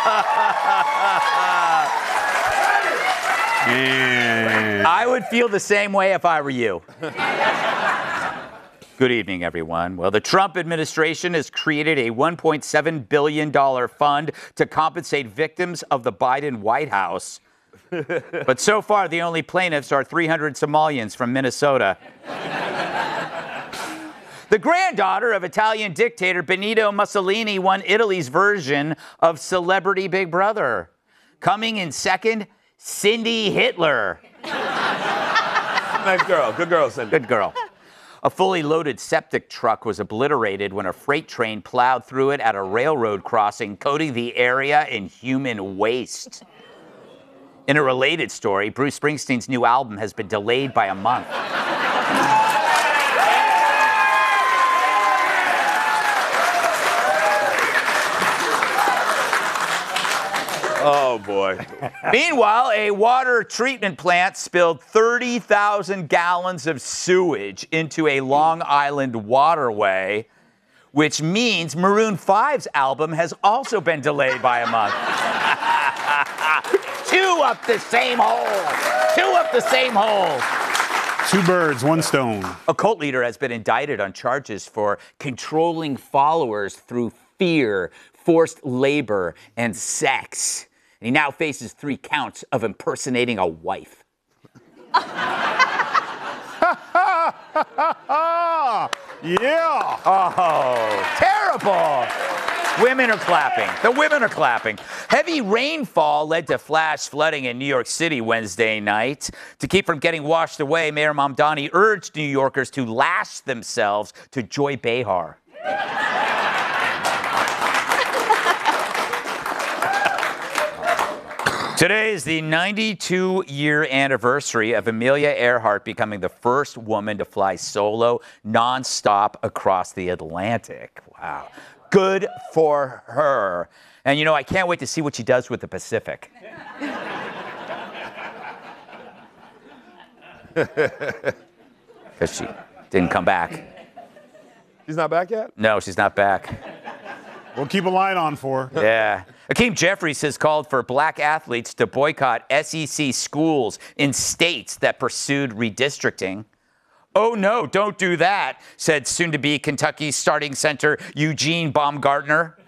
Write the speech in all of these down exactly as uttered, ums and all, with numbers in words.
I would feel the same way if I were you. Good evening, everyone. Well, the Trump administration has created a one point seven billion dollars fund to compensate victims of the Biden White House. But so far, the only plaintiffs are three hundred Somalians from Minnesota. The granddaughter of Italian dictator Benito Mussolini won Italy's version of Celebrity Big Brother. Coming in second, Cindy Hitler. Nice girl. Good girl, Cindy. Good girl. A fully loaded septic truck was obliterated when a freight train plowed through it at a railroad crossing, coating the area in human waste. In a related story, Bruce Springsteen's new album has been delayed by a month. Oh, boy. Meanwhile, a water treatment plant spilled thirty thousand gallons of sewage into a Long Island waterway, which means Maroon five's album has also been delayed by a month. Two up the same hole. Two up the same hole. Two birds, one stone. A cult leader has been indicted on charges for controlling followers through fear, forced labor, and sex. And he now faces three counts of impersonating a wife. Yeah. Oh, terrible. Women are clapping. The women are clapping. Heavy rainfall led to flash flooding in New York City Wednesday night. To keep from getting washed away, Mayor Mamdani urged New Yorkers to lash themselves to Joy Behar. Today is the ninety-two-year anniversary of Amelia Earhart becoming the first woman to fly solo, nonstop across the Atlantic. Wow. Good for her. And, you know, I can't wait to see what she does with the Pacific. Because she didn't come back. She's not back yet? No, she's not back. We'll keep a line on for her. Yeah. Akeem Jeffries has called for black athletes to boycott S E C schools in states that pursued redistricting. Oh, no, don't do that, said soon-to-be Kentucky starting center Eugene Baumgartner.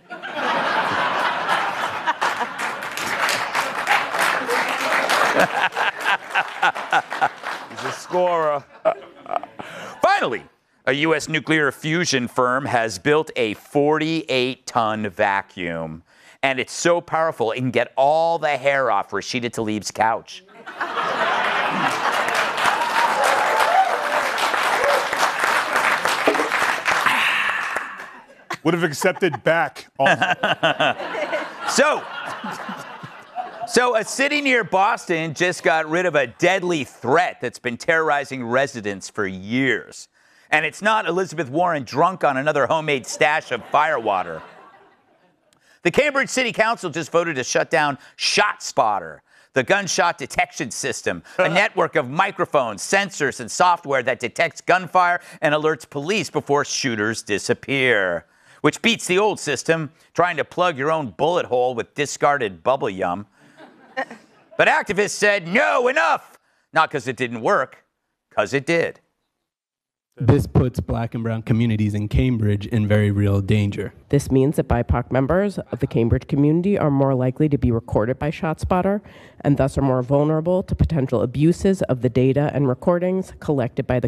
He's a scorer. Finally, a U S nuclear fusion firm has built a forty-eight ton vacuum. And it's so powerful, it can get all the hair off Rashida Tlaib's couch. Would have accepted back. so, so a city near Boston just got rid of a deadly threat that's been terrorizing residents for years. And it's not Elizabeth Warren drunk on another homemade stash of firewater. The Cambridge City Council just voted to shut down ShotSpotter, the gunshot detection system, a network of microphones, sensors, and software that detects gunfire and alerts police before shooters disappear, which beats the old system, trying to plug your own bullet hole with discarded bubble yum. But activists said, no, enough! Not because it didn't work, because it did. This puts black and brown communities in Cambridge in very real danger. This means that B I P O C members of the Cambridge community are more likely to be recorded by ShotSpotter and thus are more vulnerable to potential abuses of the data and recordings collected by the